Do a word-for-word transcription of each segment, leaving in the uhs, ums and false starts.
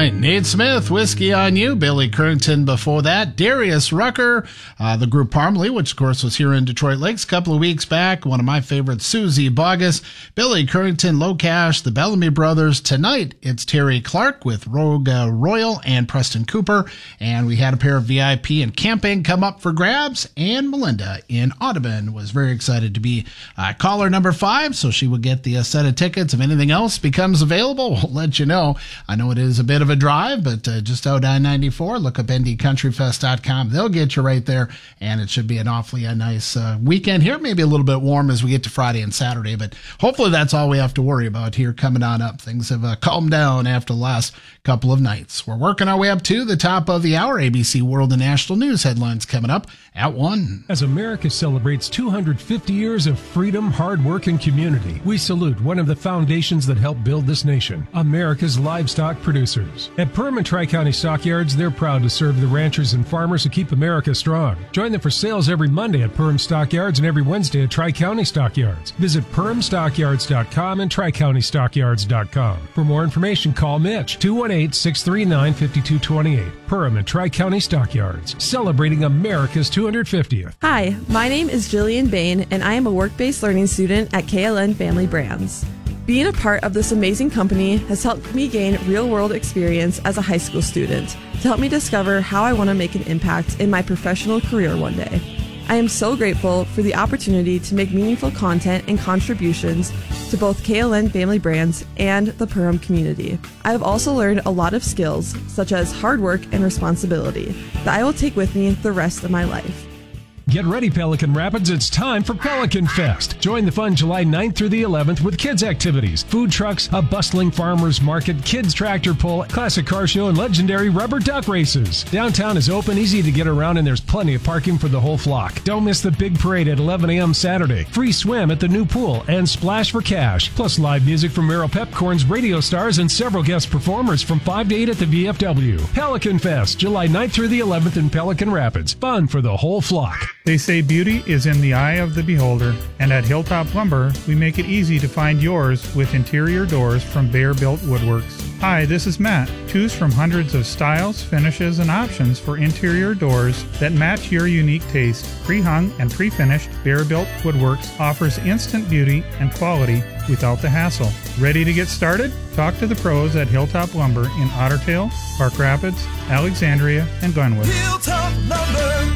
right, Nate Smith, Whiskey on You. Billy Currington before that. Darius Rucker, uh, the group Parmley, which of course was here in Detroit Lakes a couple of weeks back. One of my favorites, Susie Bogus. Billy Currington, Low Cash, the Bellamy Brothers. Tonight, it's Terry Clark with Rogue uh, Royal and Preston Cooper. And we had a pair of V I P and camping come up for grabs. And Melinda in Audubon was very excited to be uh, caller number five, so she will get the uh, set of tickets. If anything else becomes available, we'll let you know. I know it is a bit of a drive, but uh, just out I ninety-four, look up N D Country Fest dot com. They'll get you right there, and it should be an awfully a nice uh, weekend here. Maybe a little bit warm as we get to Friday and Saturday, but hopefully that's all we have to worry about here coming on up. Things have uh, calmed down after the last couple of nights. We're working our way up to the top of the hour. A B C World and National News headlines coming up at one. As America celebrates two hundred fifty years of freedom, hard work, and community, we salute one of the foundations that helped build this nation, America's livestock producers. At Perham and Tri-County Stockyards, they're proud to serve the ranchers and farmers who keep America strong. Join them for sales every Monday at Perham Stockyards and every Wednesday at Tri-County Stockyards. Visit perham stockyards dot com and tri county stockyards dot com. For more information, call Mitch, two one eight, six three nine, five two two eight. Perham and Tri-County Stockyards, celebrating America's two hundred fiftieth. Hi, my name is Jillian Bain, and I am a work-based learning student at K L N Family Brands. Being a part of this amazing company has helped me gain real-world experience as a high school student to help me discover how I want to make an impact in my professional career one day. I am so grateful for the opportunity to make meaningful content and contributions to both K L N Family Brands and the Perham community. I have also learned a lot of skills, such as hard work and responsibility, that I will take with me the rest of my life. Get ready, Pelican Rapids. It's time for Pelican Fest. Join the fun July ninth through the eleventh with kids' activities, food trucks, a bustling farmers market, kids' tractor pull, classic car show, and legendary rubber duck races. Downtown is open, easy to get around, and there's plenty of parking for the whole flock. Don't miss the big parade at eleven a.m. Saturday. Free swim at the new pool and splash for cash. Plus live music from Merrill Pepcorn's radio stars and several guest performers from five to eight at the V F W. Pelican Fest, July ninth through the eleventh in Pelican Rapids. Fun for the whole flock. They say beauty is in the eye of the beholder, and at Hilltop Lumber, we make it easy to find yours with interior doors from Bear Built Woodworks. Hi, this is Matt. Choose from hundreds of styles, finishes, and options for interior doors that match your unique taste. Pre-hung and pre-finished, Bear Built Woodworks offers instant beauty and quality without the hassle. Ready to get started? Talk to the pros at Hilltop Lumber in Otter Tail, Park Rapids, Alexandria, and Glenwood. Hilltop Lumber.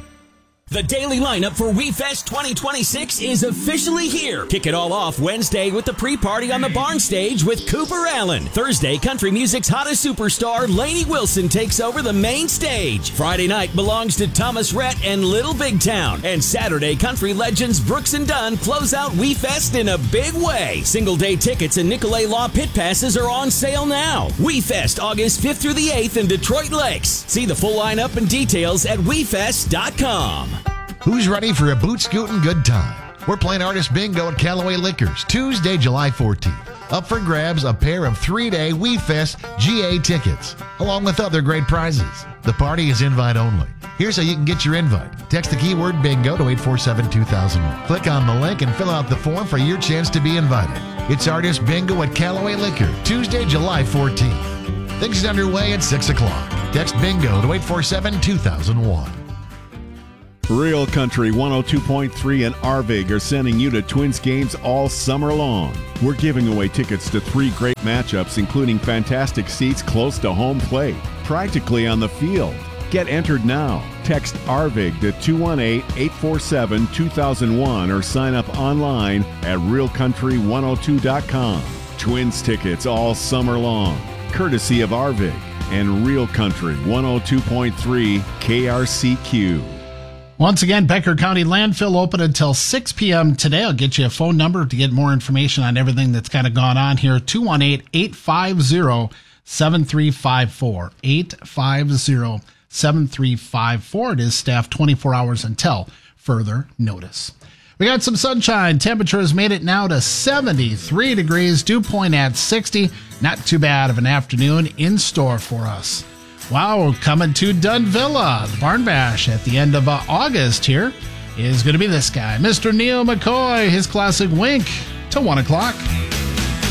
The daily lineup for WeFest twenty twenty-six is officially here. Kick it all off Wednesday with the pre-party on the barn stage with Cooper Allen. Thursday, country music's hottest superstar, Lainey Wilson, takes over the main stage. Friday night belongs to Thomas Rhett and Little Big Town. And Saturday, country legends Brooks and Dunn close out WeFest in a big way. Single-day tickets and Nicolay Law pit passes are on sale now. WeFest, August fifth through the eighth in Detroit Lakes. See the full lineup and details at we fest dot com. Who's ready for a boot scootin' good time? We're playing Artist Bingo at Callaway Liquors, Tuesday, July fourteenth. Up for grabs, a pair of three-day WeFest G A tickets, along with other great prizes. The party is invite only. Here's how you can get your invite. Text the keyword bingo to eight four seven, two thousand one. Click on the link and fill out the form for your chance to be invited. It's Artist Bingo at Callaway Liquor, Tuesday, July fourteenth. Things is underway at six o'clock. Text bingo to eight four seven, two thousand one. Real Country one oh two point three and Arvig are sending you to Twins games all summer long. We're giving away tickets to three great matchups, including fantastic seats close to home plate, practically on the field. Get entered now. Text Arvig to two one eight, eight four seven, two thousand one or sign up online at real country one oh two dot com. Twins tickets all summer long, courtesy of Arvig and Real Country one oh two point three K R C Q. Once again, Becker County Landfill open until six p.m. today. I'll get you a phone number to get more information on everything that's kind of gone on here. two one eight, eight five zero, seven three five four. eight five zero, seven three five four. It is staffed twenty-four hours until further notice. We got some sunshine. Temperatures made it now to seventy-three degrees. Dew point at sixty. Not too bad of an afternoon in store for us. Wow, coming to Dunvilla. The Barn Bash at the end of uh, August here is going to be this guy, Mister Neil McCoy, his classic Wink, till one o'clock.